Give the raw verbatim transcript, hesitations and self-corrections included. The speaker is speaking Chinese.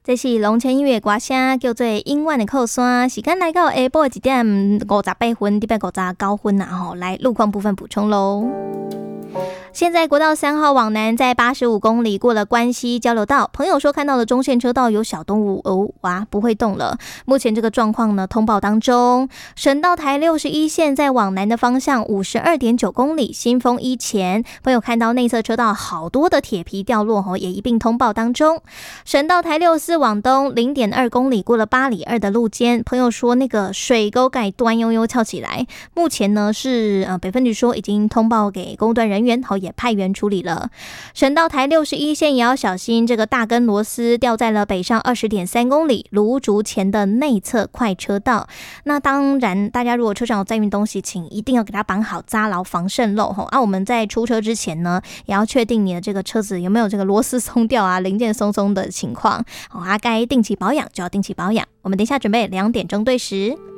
这是龙泉音乐歌声叫做《永远的靠山》，时间来到下晡一点五十八分，一百五十九分啊！吼，来路况部分补充喽。现在国道三号往南，在八十五公里过了关西交流道，朋友说看到了中线车道有小动物哦，哇，不会动了。目前这个状况呢，通报当中。省道台六十一线在往南的方向五十二点九公里，新丰一前，朋友看到内侧车道好多的铁皮掉落哦，也一并通报当中。省道台六四往东零点二公里过了八里二的路肩，朋友说那个水沟盖端悠悠翘起来，目前呢是呃北分局说已经通报给工段人员，好也派员处理了。省道台六十一线也要小心，这个大根螺丝掉在了北上二十点三公里芦竹前的内侧快车道。那当然，大家如果车上有载运东西，请一定要给它绑好扎牢防渗漏。啊，我们在出车之前呢，也要确定你的这个车子有没有这个螺丝松掉啊、零件松松的情况。好，啊，该定期保养就要定期保养。我们等一下准备两点钟对时。